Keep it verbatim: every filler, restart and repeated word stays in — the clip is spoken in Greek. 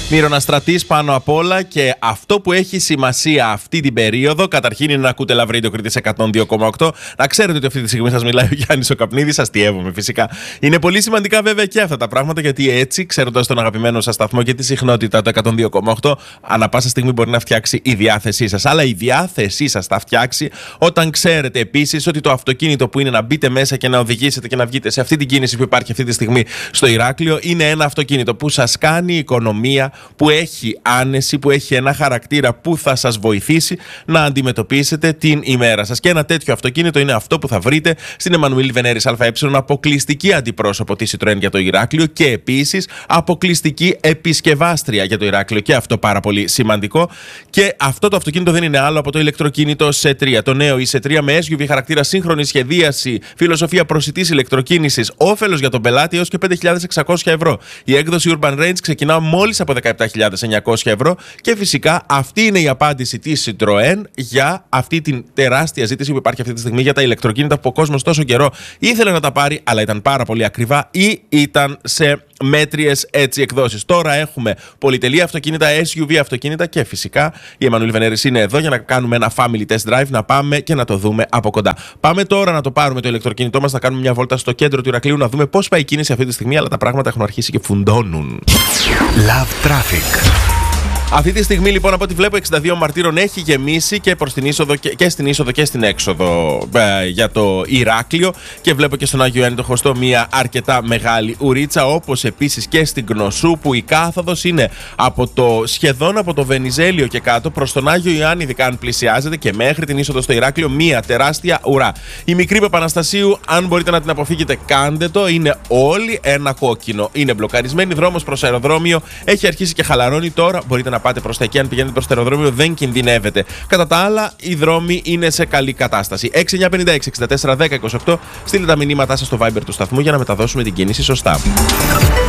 Μυροναστρατής πάνω απ' όλα, και αυτό που έχει σημασία αυτή την περίοδο, καταρχήν, είναι να ακούτε Love Radio Κρήτης εκατόν δύο κόμμα οκτώ. Να ξέρετε ότι αυτή τη στιγμή σας μιλάει ο Γιάννης ο Καπνίδης, αστειεύομαι φυσικά. Είναι πολύ σημαντικά βέβαια και αυτά τα πράγματα, γιατί έτσι, ξέροντας τον αγαπημένο σας σταθμό και τη συχνότητα, το εκατόν δύο κόμμα οκτώ, ανά πάσα στιγμή μπορεί να φτιάξει η διάθεσή σας. Αλλά η διάθεσή σας θα φτιάξει όταν ξέρετε επίσης ότι το αυτοκίνητο που είναι να μπείτε μέσα και να οδηγήσετε και να βγείτε σε αυτή την κίνηση που υπάρχει αυτή τη στιγμή στο Ηράκλειο είναι ένα αυτοκίνητο που σας κάνει οικονομία, που έχει άνεση, που έχει ένα χαρακτήρα που θα σας βοηθήσει να αντιμετωπίσετε την ημέρα σας. Και ένα τέτοιο αυτοκίνητο είναι αυτό που θα βρείτε στην Εμμανουήλ Βενέρης ΑΕ, αποκλειστική αντιπρόσωπο της Citroën για το Ηράκλειο και επίσης αποκλειστική επισκευάστρια για το Ηράκλειο. Και αυτό πάρα πολύ σημαντικό. Και αυτό το αυτοκίνητο δεν είναι άλλο από το ηλεκτροκίνητο σι τρία. Το νέο σι τρία με ες γιου βι χαρακτήρα, σύγχρονη σχεδίαση, φιλοσοφία προσιτής ηλεκτροκίνησης, όφελος για τον πελάτη έως και πέντε χιλιάδες εξακόσια ευρώ. Η έκδοση Urban Range ξεκινά μόλις από δεκαεπτά χιλιάδες εννιακόσια ευρώ και φυσικά αυτή είναι η απάντηση της Citroën για αυτή την τεράστια ζήτηση που υπάρχει αυτή τη στιγμή για τα ηλεκτροκίνητα που ο κόσμος τόσο καιρό ήθελε να τα πάρει, αλλά ήταν πάρα πολύ ακριβά ή ήταν σε μέτριες έτσι εκδόσεις. Τώρα έχουμε πολυτελή αυτοκίνητα, ες γιου βι αυτοκίνητα και φυσικά η Εμμανουήλ Βενέρης είναι εδώ για να κάνουμε ένα family test drive, να πάμε και να το δούμε από κοντά. Πάμε τώρα να το πάρουμε το ηλεκτροκίνητό μας, να κάνουμε μια βόλτα στο κέντρο του Ηρακλείου, να δούμε πώς πάει η κίνηση αυτή τη στιγμή, αλλά τα πράγματα έχουν αρχίσει και φουντώνουν. Love Traffic. Αυτή τη στιγμή λοιπόν, από ό,τι βλέπω, εξήντα δύο Μαρτύρων έχει γεμίσει και, προς την είσοδο, και, και στην είσοδο και στην έξοδο ε, για το Ηράκλειο, και βλέπω και στον Άγιο Ιωάννη το Χωστό μια αρκετά μεγάλη ουρίτσα, όπως επίσης και στην Κνωσού, που η κάθοδος είναι από το, σχεδόν από το Βενιζέλιο και κάτω προς τον Άγιο Ιωάννη, ειδικά αν πλησιάζετε, και μέχρι την είσοδο στο Ηράκλειο μια τεράστια ουρά. Η μικρή Παπαναστασίου, αν μπορείτε να την αποφύγετε, κάντε το, είναι όλη ένα κόκκινο. Είναι μπλοκαρισμένη, δρόμος προς αεροδρόμιο, έχει αρχίσει και χαλαρώνει. Τώρα μπορείτε να πάτε προς τα εκεί, αν πηγαίνετε προς το αεροδρόμιο δεν κινδυνεύετε. Κατά τα άλλα, οι δρόμοι είναι σε καλή κατάσταση. έξι εννιά πέντε έξι εξήντα τέσσερα δέκα είκοσι οκτώ, στείλτε τα μηνύματά σας στο Viber του σταθμού για να μεταδώσουμε την κίνηση σωστά.